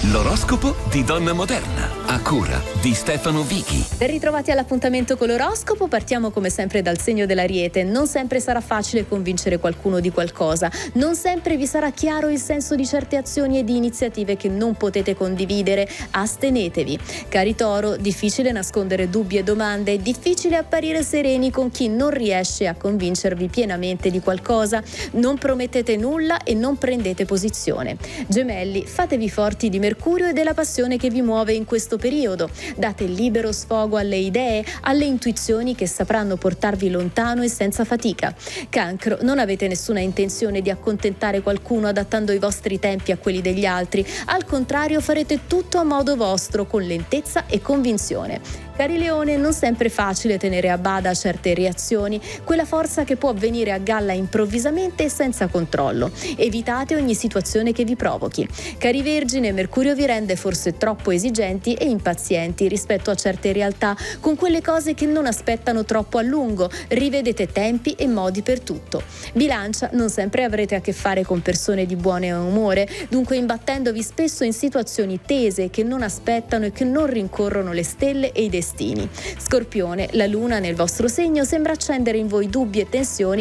L'oroscopo di Donna Moderna, a cura di Stefano Vichi. Ben ritrovati all'appuntamento con l'oroscopo. Partiamo come sempre dal segno dell'Ariete. Non sempre sarà facile convincere qualcuno di qualcosa, non sempre vi sarà chiaro il senso di certe azioni e di iniziative che non potete condividere. Astenetevi. Cari Toro, difficile nascondere dubbi e domande, è difficile apparire sereni con chi non riesce a convincervi pienamente di qualcosa. Non promettete nulla e non prendete posizione. Gemelli, fatevi forti di Mercurio e della passione che vi muove in questo periodo. Date libero sfogo alle idee, alle intuizioni che sapranno portarvi lontano e senza fatica. Cancro, non avete nessuna intenzione di accontentare qualcuno adattando i vostri tempi a quelli degli altri. Al contrario, farete tutto a modo vostro, con lentezza e convinzione. Cari Leone, non sempre è facile tenere a bada certe reazioni, quella forza che può venire a galla improvvisamente e senza controllo. Evitate ogni situazione che vi provochi. Cari Vergine, Mercurio vi rende forse troppo esigenti e impazienti rispetto a certe realtà, con quelle cose che non aspettano troppo a lungo. Rivedete tempi e modi per tutto. Bilancia, non sempre avrete a che fare con persone di buon umore, dunque imbattendovi spesso in situazioni tese che non aspettano e che non rincorrono le stelle e i destini. Scorpione, la luna nel vostro segno sembra accendere in voi dubbi e tensioni